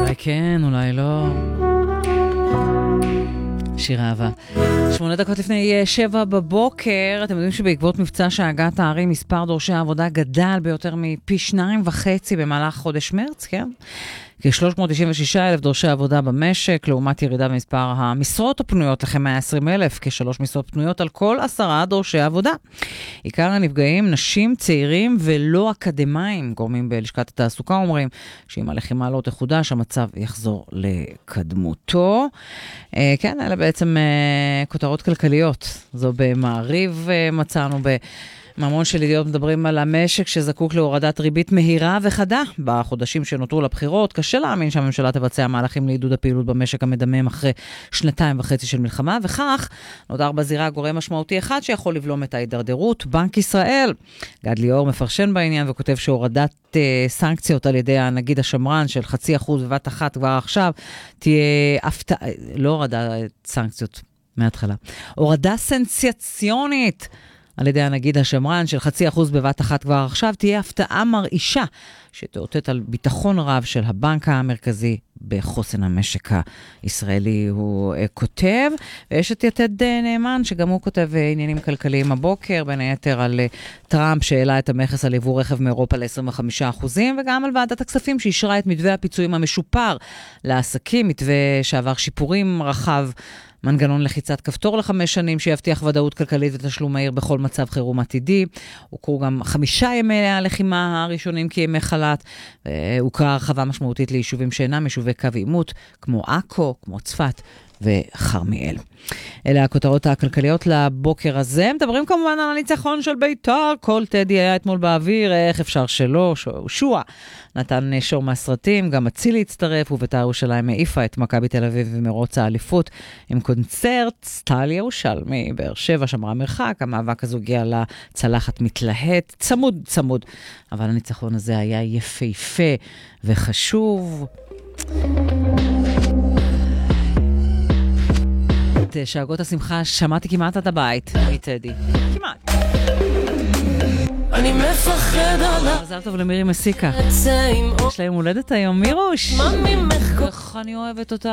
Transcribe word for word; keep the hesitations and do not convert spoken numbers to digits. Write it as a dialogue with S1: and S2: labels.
S1: אולי כן, אולי לא. שיר אהבה. שמונה דקות לפני שבע בבוקר, אתם יודעים שבעקבות מבצע שהגעת הערים, מספר דורשי העבודה גדל ביותר מפי שניים וחצי במהלך חודש מרץ, כן? כ-שלוש מאות תשעים ושישה אלף דורשי עבודה במשק, לעומת ירידה במספר המשרות הפנויות, לכם מאה ועשרים אלף, כשלוש משרות פנויות על כל עשרה דורשי עבודה. עיקר הנפגעים, נשים, צעירים ולא אקדמיים, גורמים בלשכת התעסוקה אומרים שאם הלחימה לא תחודש, המצב יחזור לקדמותו. אה, כן, אלה בעצם אה, כותרות כלכליות. זו במעריב אה, מצאנו ב... ממון של ידיעות מדברים על המשק שזקוק להורדת ריבית מהירה וחדה בחודשים שנותרו לבחירות. קשה להאמין שהממשלה תבצע מהלכים לעידוד הפעילות במשק המדמם אחרי שנתיים וחצי של מלחמה, וכך נותר בזירה גורם משמעותי אחד שיכול לבלום את ההידרדרות, בנק ישראל. גד ליאור מפרשן בעניין וכותב שהורדת אה, סנקציות על ידי הנגיד השמרן של חצי אחוז בבת אחת כבר עכשיו תהיה הפתעה, לא הורדת סנקציות מההתחלה, הורדה סנסציונית על ידי הנגיד השמרן של חצי אחוז בבת אחת כבר עכשיו, תהיה הפתעה מרעישה שתאותת על ביטחון רב של הבנק המרכזי בחוסן המשק הישראלי, הוא כותב. ויש את יתד נאמן שגם הוא כותב עניינים כלכליים הבוקר, בין היתר על טראמפ שהעלה את המכס על יבוא רכב מאירופה ל-עשרים וחמישה אחוז, וגם על ועדת הכספים שאישרה את מתווה הפיצויים המשופר לעסקים, מתווה שעבר שיפורים רחב, מנגנון לחיצת כפתור לחמש שנים שיבטיח ודאות כלכלית ותשלום מהיר בכל מצב חירום עתידי. הוכרו גם חמישה ימי הלחימה הראשונים כימי חל"ת. הוכרה הרחבה משמעותית ליישובים שאינם יישובי קו עימות, כמו עכו, כמו צפת וחרמיאל. אלה הכותרות הכלכליות לבוקר הזה. מדברים כמובן על הניצחון של בית"ר. כל טדי היה אתמול באוויר, איך אפשר שלא? שועה נתן שור מהסרטים, גם אצילי הצטרף, ובית"ר ירושלים העיפה את מכבי תל אביב ומרוץ האליפות עם קונצרט. סטל ירושלמי מבאר שבע שמרה מרחק, המאבק הזו הגיע לצלחת מתלהט, צמוד צמוד, אבל הניצחון הזה היה יפהפה וחשוב. שאגות השמחה שמעתי כמעט עד הבית מטדי, כמעט.
S2: אני מפחד עליו.
S1: מזל טוב למירי מסיקה, יש לה יום הולדת היום. מירוש, איך אני אוהבת אותה.